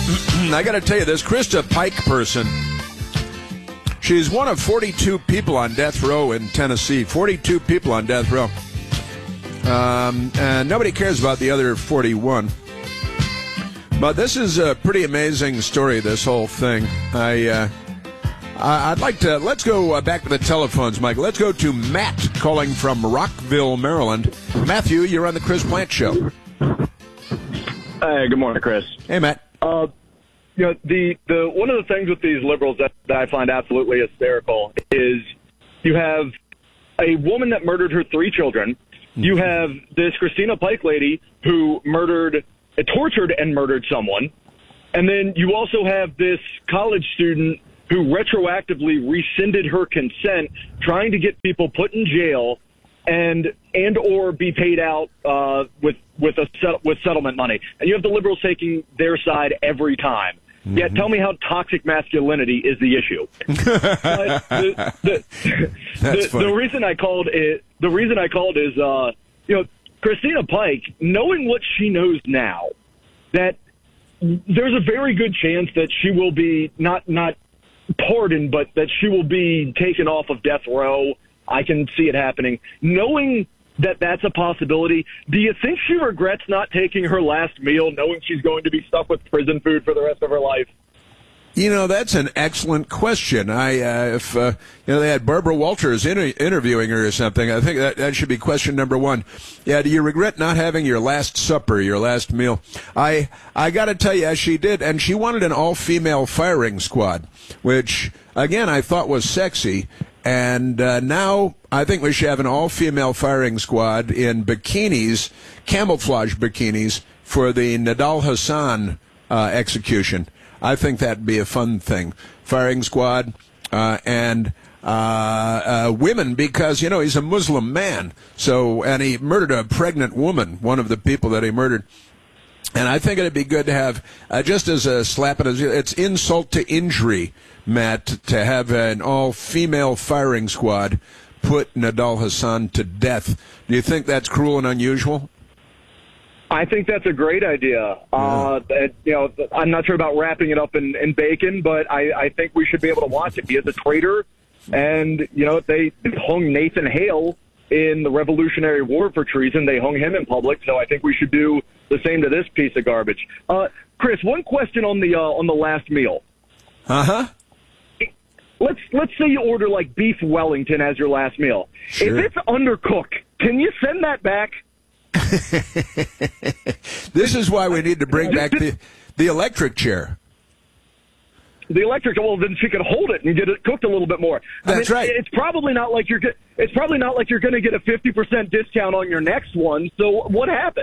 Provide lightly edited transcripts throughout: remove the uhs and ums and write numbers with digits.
I got to tell you, this Krista Pike person, she's one of 42 people on death row in Tennessee. 42 people on death row. And nobody cares about the other 41. But this is a pretty amazing story, this whole thing. I'd like to, let's go back to the telephones, Mike. Let's go to Matt calling from Rockville, Maryland. Matthew, you're on the Chris Plant Show. Hey, good morning, Chris. Hey, Matt. The one of the things with these liberals that I find absolutely hysterical is you have a woman that murdered her 3 children. You have this Christina Pike lady who tortured and murdered someone. And then you also have this college student who retroactively rescinded her consent, trying to get people put in jail and or be paid out with settlement money. And you have the liberals taking their side every time. Mm-hmm. Yeah, tell me how toxic masculinity is the issue. But the reason I called is Christina Pike, knowing what she knows now, that there's a very good chance that she will be not pardoned, but that she will be taken off of death row. I can see it happening. Knowing that that's a possibility, do you think she regrets not taking her last meal, knowing she's going to be stuck with prison food for the rest of her life? You know, that's an excellent question. If they had Barbara Walters interviewing her or something, I think that should be question number 1. Yeah, do you regret not having your last supper, your last meal? I got to tell you, she did, and she wanted an all-female firing squad, which, again, I thought was sexy. And now I think we should have an all-female firing squad in bikinis, camouflage bikinis, for the Nidal Hasan execution. I think that'd be a fun thing. Firing squad and women, because, he's a Muslim man. And he murdered a pregnant woman, one of the people that he murdered. And I think it'd be good to have, just as a slap, it's insult to injury, Matt, to have an all-female firing squad put Nidal Hasan to death. Do you think that's cruel and unusual? I think that's a great idea. I'm not sure about wrapping it up in bacon, but I think we should be able to watch it. He is a traitor, and they hung Nathan Hale in the Revolutionary War for treason. They hung him in public, so I think we should do the same to this piece of garbage. Chris, one question on the last meal. Let's say you order like beef Wellington as your last meal. Sure. If it's undercooked, can you send that back? This is why we need to bring back the electric chair. The electric, well, then she could hold it and get it cooked a little bit more. That's right. It's probably not like you're going to get a 50% discount on your next one. So what happened?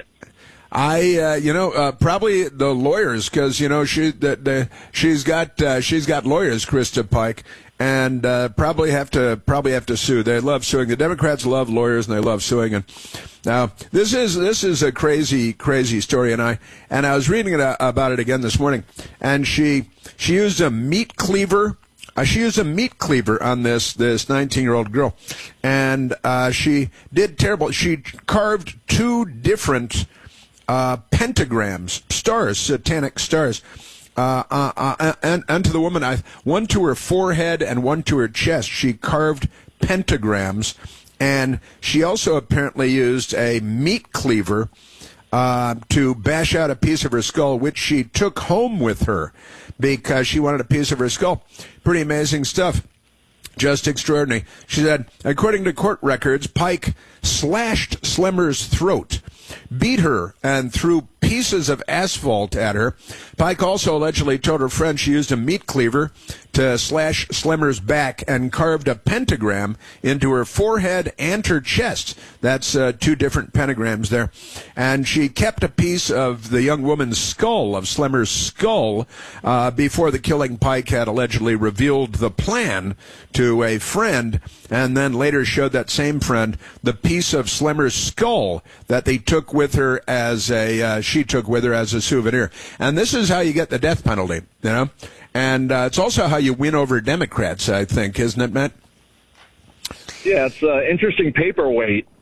Probably the lawyers, because she's got lawyers, Krista Pike, and probably have to sue. They love suing. The Democrats love lawyers and they love suing. And now this is a crazy story. And I was reading about it again this morning. And she used a meat cleaver. She used a meat cleaver on this 19-year-old girl, and she did terrible. She carved 2 different pentagrams, stars, satanic stars, onto the woman. One to her forehead and one to her chest. She carved pentagrams, and she also apparently used a meat cleaver to bash out a piece of her skull, which she took home with her because she wanted a piece of her skull. Pretty amazing stuff. Just extraordinary. She said, according to court records, Pike slashed Slemmer's throat, beat her, and threw pieces of asphalt at her. Pike also allegedly told her friend she used a meat cleaver to slash Slemmer's back and carved a pentagram into her forehead and her chest. That's 2 different pentagrams there. And she kept a piece of the young woman's skull, of Slemmer's skull, before the killing. Pike had allegedly revealed the plan to a friend, and then later showed that same friend the piece of Slemmer's skull that they took with her as she took with her as a souvenir. And this is how you get the death penalty, And it's also how you win over Democrats, I think, isn't it, Matt? Yeah, it's interesting paperweight.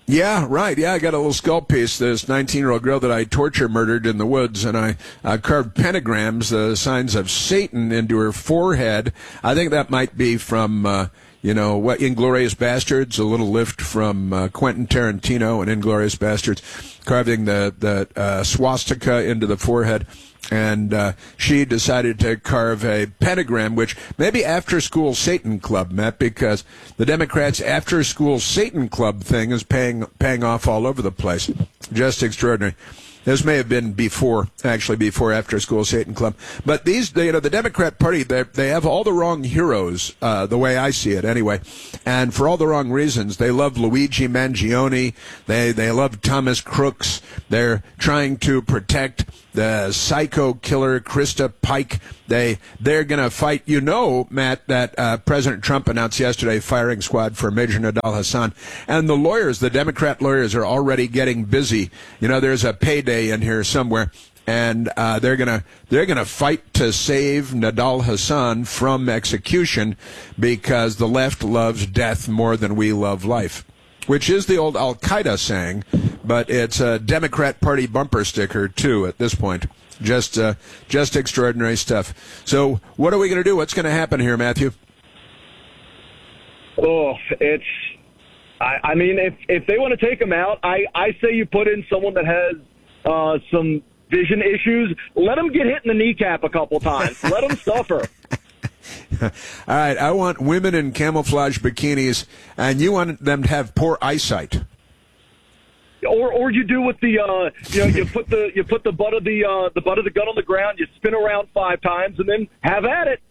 Yeah, right. Yeah, I got a little skull piece. This 19-year-old girl that I murdered in the woods, and I carved pentagrams, the signs of Satan, into her forehead. I think that might be from, what, Inglourious Bastards, a little lift from Quentin Tarantino and Inglourious Bastards, carving the swastika into the forehead. And she decided to carve a pentagram, which maybe after-school Satan Club, Matt, because the Democrats' after-school Satan Club thing is paying off all over the place. Just extraordinary. This may have been before after-school Satan Club. But the Democrat Party, they have all the wrong heroes, the way I see it anyway. And for all the wrong reasons. They love Luigi Mangione. They love Thomas Crooks. They're trying to protect the psycho killer Krista Pike. They're going to fight. You know, Matt, that President Trump announced yesterday firing squad for Major Nidal Hassan. And the Democrat lawyers are already getting busy. You know, there's a payday in here somewhere. And they're gonna fight to save Nidal Hassan from execution because the left loves death more than we love life, which is the old Al-Qaeda saying, but it's a Democrat Party bumper sticker, too, at this point. Just extraordinary stuff. So what are we going to do? What's going to happen here, Matthew? Oh, I mean, if they want to take him out, I say you put in someone that has some vision issues. Let him get hit in the kneecap a couple times. Let him suffer. All right, I want women in camouflage bikinis, and you want them to have poor eyesight. Or you do with the you put the butt of the gun on the ground, you spin around 5 times, and then have at it.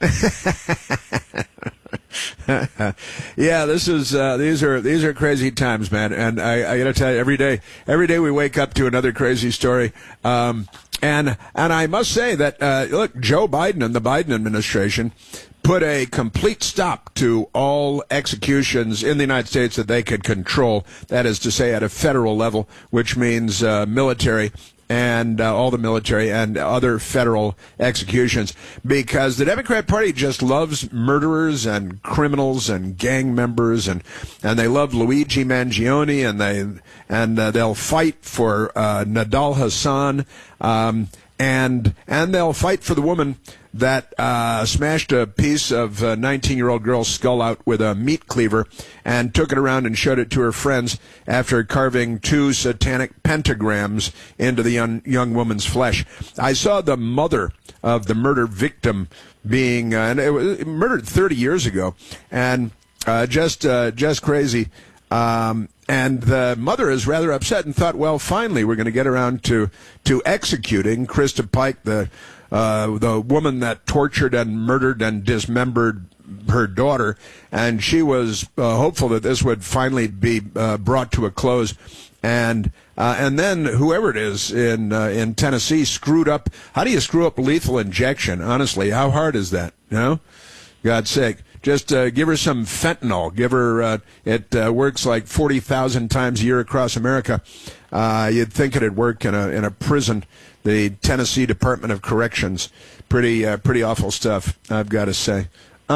Yeah, these are crazy times, man, and I got to tell you, every day we wake up to another crazy story. And I must say that look, Joe Biden and the Biden administration put a complete stop to all executions in the United States that they could control. That is to say, at a federal level, which means military and all the military and other federal executions, because the Democrat Party just loves murderers and criminals and gang members, and they love Luigi Mangione, and they'll fight for Nidal Hassan, and they'll fight for the woman that smashed a piece of a 19-year-old girl's skull out with a meat cleaver and took it around and showed it to her friends after carving 2 satanic pentagrams into the young woman's flesh. I saw the mother of the murder victim being and it was murdered 30 years ago, and just crazy. And the mother is rather upset and thought, well, finally we're going to get around to executing Krista Pike, the woman that tortured and murdered and dismembered her daughter, and she was hopeful that this would finally be brought to a close. And then whoever it is in Tennessee screwed up. How do you screw up lethal injection? Honestly, how hard is that? You know, God's sake. Just give her some fentanyl. Give her it works like 40,000 times a year across America. You'd think it'd work in a prison. The Tennessee Department of Corrections. Pretty awful stuff, I've got to say.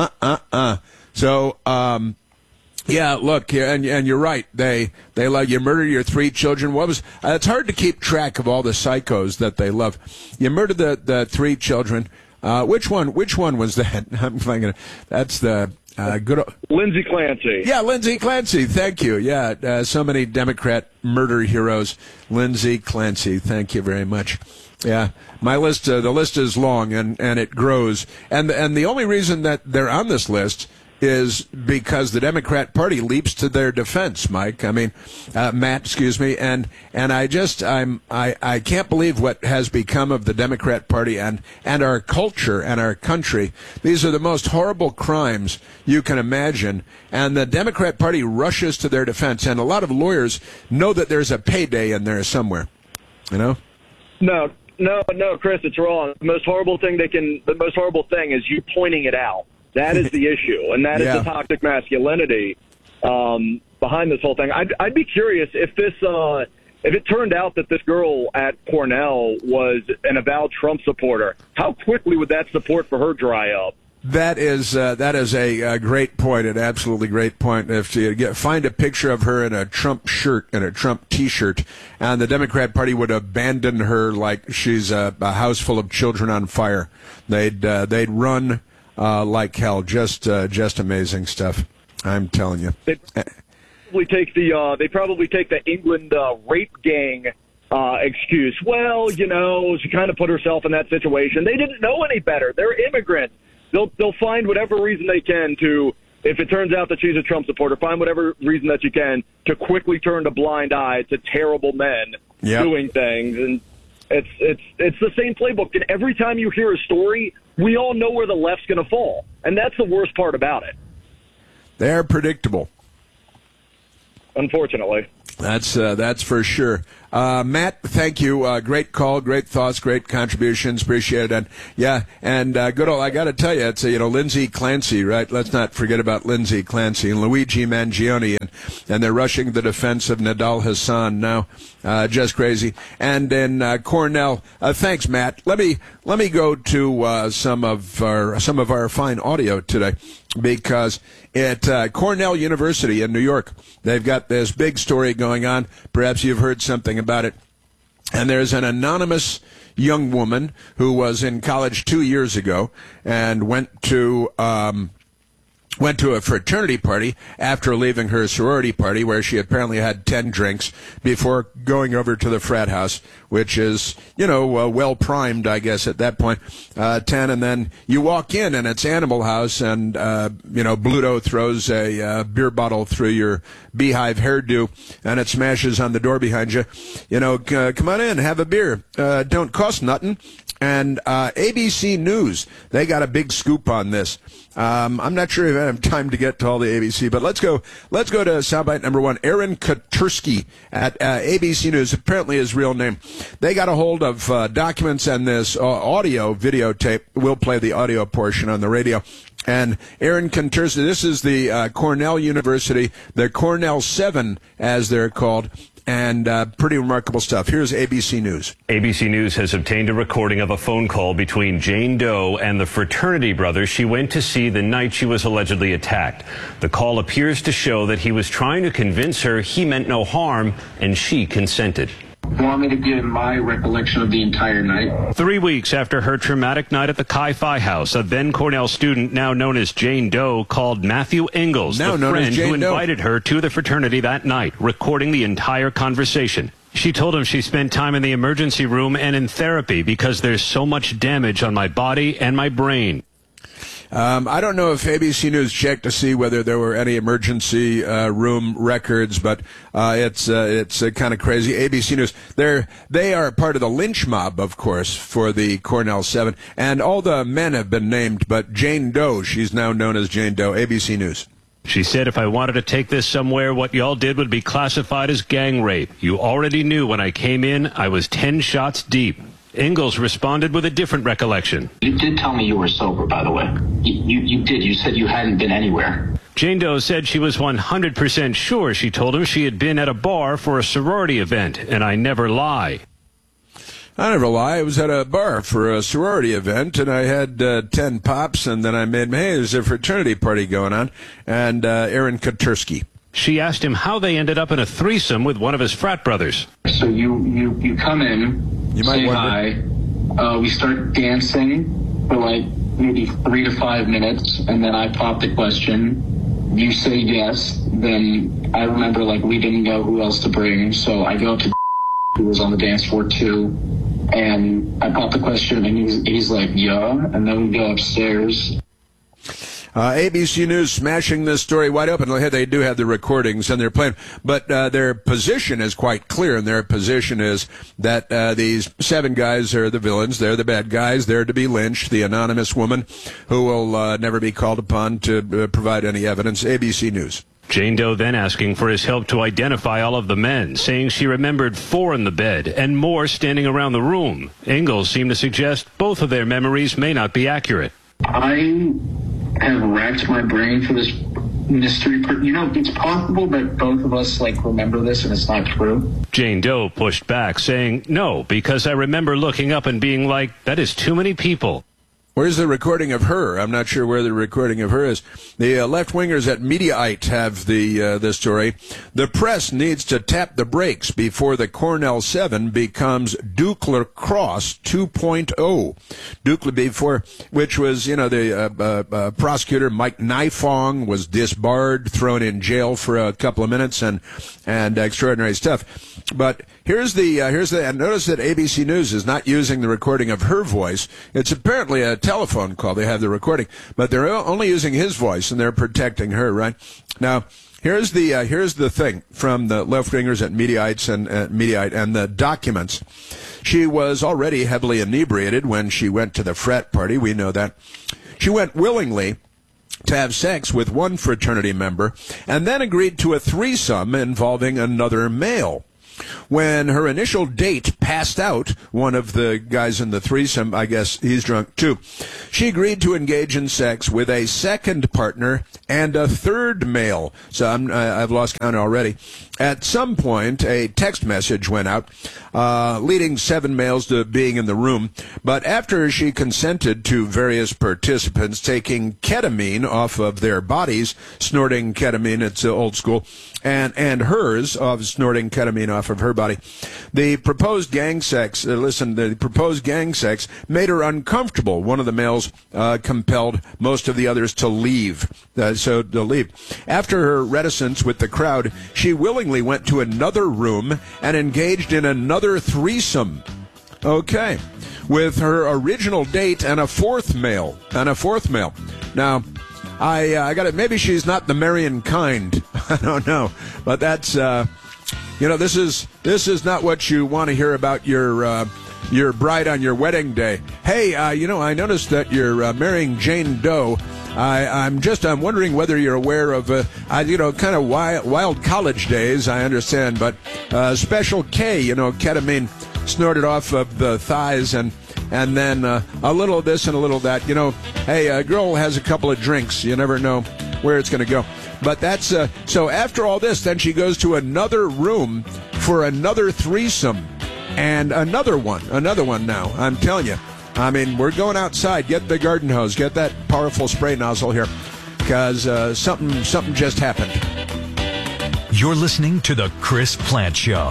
So, yeah, look, and you're right. They love you. Murder your 3 children. It's hard to keep track of all the psychos that they love. You murdered the 3 children. Which one was that? I'm thinking that's the good. Lindsey Clancy. Yeah, Lindsey Clancy. Thank you. Yeah, so many Democrat murder heroes. Lindsey Clancy. Thank you very much. Yeah, my list. The list is long and it grows. And the only reason that they're on this list is because the Democrat Party leaps to their defense, Mike. I mean, Matt, excuse me. And I can't believe what has become of the Democrat Party and our culture and our country. These are the most horrible crimes you can imagine. And the Democrat Party rushes to their defense. And a lot of lawyers know that there's a payday in there somewhere, you know? No, Chris, it's wrong. The most horrible thing is you pointing it out. That is the issue, and that is the toxic masculinity behind this whole thing. I'd be curious if it turned out that this girl at Cornell was an avowed Trump supporter, how quickly would that support for her dry up? That is a great point, an absolutely great point. If you find a picture of her in a Trump shirt and a Trump T-shirt, and the Democrat Party would abandon her like she's a house full of children on fire, they'd run like hell. Just amazing stuff. I'm telling you. They probably take the England rape gang excuse. Well, she kind of put herself in that situation. They didn't know any better. They're immigrants. They'll find whatever reason they can to, if it turns out that she's a Trump supporter, find whatever reason that you can to quickly turn a blind eye to terrible men doing things. And it's the same playbook. And every time you hear a story, we all know where the left's going to fall. And that's the worst part about it. They're predictable. Unfortunately. That's for sure. Matt, thank you. Great call, great thoughts, great contributions. Appreciate it. And good old, I got to tell you, it's Lindsey Clancy, right? Let's not forget about Lindsey Clancy and Luigi Mangione, and they're rushing the defense of Nidal Hasan now. Just crazy. And then Cornell. Thanks, Matt. Let me go to some of our fine audio today, because at Cornell University in New York, they've got this big story going on. Perhaps you've heard something about it. And there's an anonymous young woman who was in college 2 years ago and went to a fraternity party after leaving her sorority party, where she apparently had 10 drinks before going over to the frat house, which is, well primed, I guess, at that point, 10. And then you walk in and it's Animal House, and, Bluto throws a beer bottle through your beehive hairdo, and it smashes on the door behind you. Come on in, have a beer. Don't cost nothing. And ABC News, they got a big scoop on this. I'm not sure if I have time to get to all the ABC, but let's go to soundbite number one. Aaron Katursky at ABC News, apparently his real name. They got a hold of documents and this audio videotape. We'll play the audio portion on the radio. And Aaron Katursky, this is the Cornell University, the Cornell 7, as they're called. And pretty remarkable stuff. Here's ABC News. ABC News has obtained a recording of a phone call between Jane Doe and the fraternity brothers she went to see the night she was allegedly attacked. The call appears to show that he was trying to convince her he meant no harm, and she consented. You want me to give my recollection of the entire night? 3 weeks after her traumatic night at the Chi-Phi house, a then Cornell student, now known as Jane Doe, called Matthew Ingalls, the friend who invited her to the fraternity that night, recording the entire conversation. She told him she spent time in the emergency room and in therapy because there's so much damage on my body and my brain. I don't know if ABC News checked to see whether there were any emergency room records, but it's kind of crazy. ABC News, they are part of the lynch mob, of course, for the Cornell 7, and all the men have been named, but Jane Doe, she's now known as Jane Doe. ABC News. She said, if I wanted to take this somewhere, what y'all did would be classified as gang rape. You already knew when I came in, I was 10 shots deep. Ingalls responded with a different recollection. You did tell me you were sober, by the way. You did. You said you hadn't been anywhere. Jane Doe said she was 100% sure. She told him she had been at a bar for a sorority event, and I never lie. I never lie. I was at a bar for a sorority event, and I had 10 pops, and then I made, hey, there's a fraternity party going on, and Aaron Katursky. She asked him how they ended up in a threesome with one of his frat brothers. So you come in, you say hi, we start dancing for like maybe 3 to 5 minutes, and then I pop the question. You say yes, then I remember like we didn't know who else to bring, so I go to who was on the dance floor too, and I pop the question, and he's like, yeah, and then we go upstairs. ABC News smashing this story wide open. They do have the recordings, and they're playing, but their position is quite clear, and their position is that these 7 guys are the villains. They're the bad guys. They're to be lynched. The anonymous woman who will never be called upon to provide any evidence. ABC News. Jane Doe then asking for his help to identify all of the men, saying she remembered 4 in the bed and more standing around the room. Ingalls seemed to suggest both of their memories may not be accurate. I have racked my brain for this mystery. It's possible that both of us remember this and it's not true. Jane Doe pushed back, saying, no, because I remember looking up and being like, that is too many people. Where's the recording of her? I'm not sure where the recording of her is. The left-wingers at Mediaite have the story. The press needs to tap the brakes before the Cornell 7 becomes Duke Lacrosse 2.0. Duke before, which was, the prosecutor Mike Nifong was disbarred, thrown in jail for a couple of minutes, and extraordinary stuff. But here's the and notice that ABC News is not using the recording of her voice. It's apparently a telephone call. They have the recording, but they're only using his voice, and they're protecting her. Right now, here's the thing from the left-wingers at Mediaite and the documents. She was already heavily inebriated when she went to the frat party. We know that. She went willingly to have sex with one fraternity member, and then agreed to a threesome involving another male. When her initial date passed out, one of the guys in the threesome, I guess he's drunk too, she agreed to engage in sex with a second partner and a third male. So I've lost count already. At some point, a text message went out, leading 7 males to being in the room. But after she consented to various participants taking ketamine off of their bodies, snorting ketamine, it's old school, and hers of snorting ketamine off of her body, the proposed gang sex made her uncomfortable. One of the males compelled most of the others to leave. After her reticence with the crowd, she willingly went to another room and engaged in another threesome. Okay. With her original date and a fourth male. Now, I got it. Maybe she's not the Marion kind. I don't know. But that's, this is not what you want to hear about your bride on your wedding day. Hey, I noticed that you're marrying Jane Doe. I'm wondering whether you're aware of, kind of wild college days, I understand, but Special K, ketamine snorted off of the thighs and then a little of this and a little of that. Hey, a girl has a couple of drinks. You never know where it's going to go. But that's, so after all this, then she goes to another room for another threesome and another one now, I'm telling you. I mean, we're going outside. Get the garden hose. Get that powerful spray nozzle here, because something just happened. You're listening to The Chris Plante Show.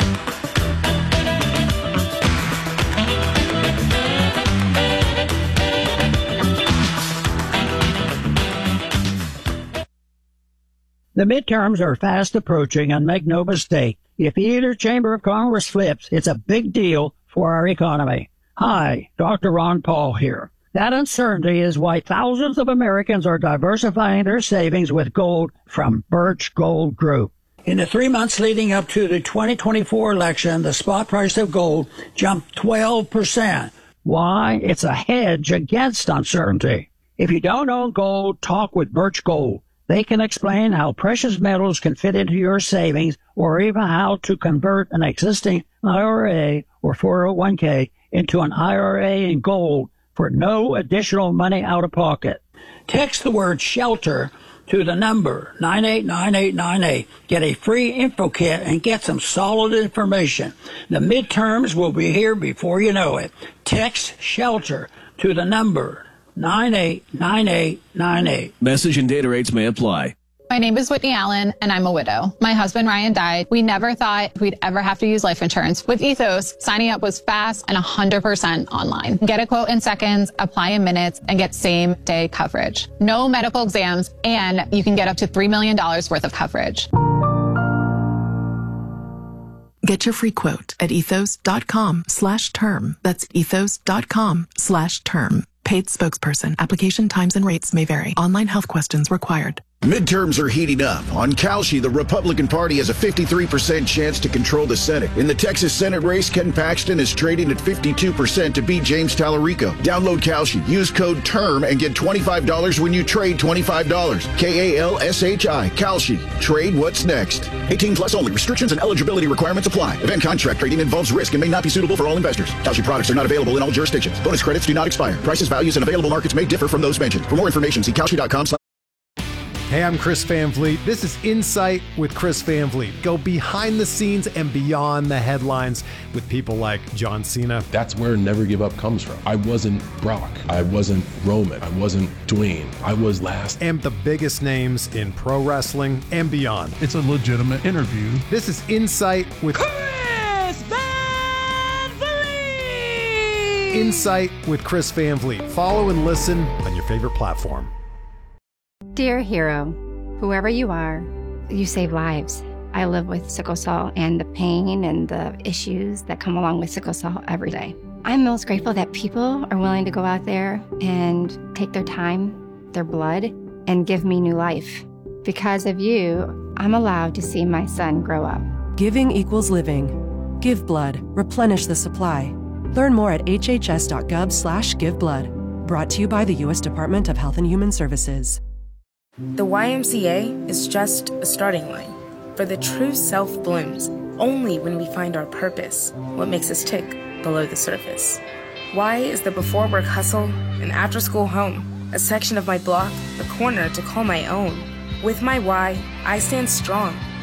The midterms are fast approaching, and make no mistake, if either chamber of Congress flips, it's a big deal for our economy. Hi, Dr. Ron Paul here. That uncertainty is why thousands of Americans are diversifying their savings with gold from Birch Gold Group. In the 3 months leading up to the 2024 election, the spot price of gold jumped 12%. Why? It's a hedge against uncertainty. If you don't own gold, talk with Birch Gold. They can explain how precious metals can fit into your savings, or even how to convert an existing IRA or 401k into an IRA in gold for no additional money out of pocket. Text the word SHELTER to the number 989898. Get a free info kit and get some solid information. The midterms will be here before you know it. Text SHELTER to the number 989898. Message and data rates may apply. My name is Whitney Allen, and I'm a widow. My husband, Ryan, died. We never thought we'd ever have to use life insurance. With Ethos, signing up was fast and 100% online. Get a quote in seconds, apply in minutes, and get same-day coverage. No medical exams, and you can get up to $3 million worth of coverage. Get your free quote at ethos.com/term. That's ethos.com/term. Paid spokesperson. Application times and rates may vary. Online health questions required. Midterms are heating up. On Kalshi, the Republican Party has a 53% chance to control the Senate. In the Texas Senate race, Ken Paxton is trading at 52% to beat James Tallarico. Download Kalshi. Use code TERM and get $25 when you trade $25. KALSHI. Kalshi. Trade what's next. 18 plus only. Restrictions and eligibility requirements apply. Event contract trading involves risk and may not be suitable for all investors. Kalshi products are not available in all jurisdictions. Bonus credits do not expire. Prices, values, and available markets may differ from those mentioned. For more information, see Kalshi.com. Hey, I'm Chris Van Vliet. This is Insight with Chris Van Vliet. Go behind the scenes and beyond the headlines with people like John Cena. That's where Never Give Up comes from. I wasn't Brock. I wasn't Roman. I wasn't Dwayne. I was last. And the biggest names in pro wrestling and beyond. It's a legitimate interview. This is Insight with Chris Van Vliet. Insight with Chris Van Vliet. Follow and listen on your favorite platform. Dear hero, whoever you are, you save lives. I live with sickle cell and the pain and the issues that come along with sickle cell every day. I'm most grateful that people are willing to go out there and take their time, their blood, and give me new life. Because of you, I'm allowed to see my son grow up. Giving equals living. Give blood. Replenish the supply. Learn more at hhs.gov/giveblood. Brought to you by the U.S. Department of Health and Human Services. The YMCA is just a starting line, for the true self blooms only when we find our purpose, what makes us tick below the surface. Y is the before work hustle, an after school home, a section of my block, a corner to call my own. With my Y, I stand strong,